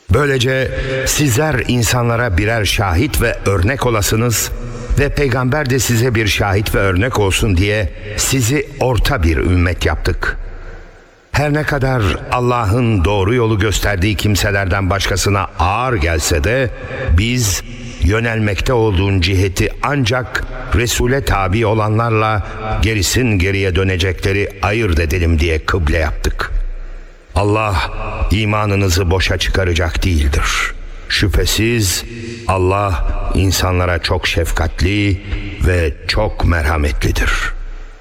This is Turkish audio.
Böylece sizler insanlara birer şahit ve örnek olasınız ve peygamber de size bir şahit ve örnek olsun diye sizi orta bir ümmet yaptık. Her ne kadar Allah'ın doğru yolu gösterdiği kimselerden başkasına ağır gelse de biz yönelmekte olduğun ciheti ancak Resul'e tabi olanlarla gerisin geriye dönecekleri ayırt edelim diye kıble yaptık. Allah imanınızı boşa çıkaracak değildir. Şüphesiz Allah insanlara çok şefkatli ve çok merhametlidir.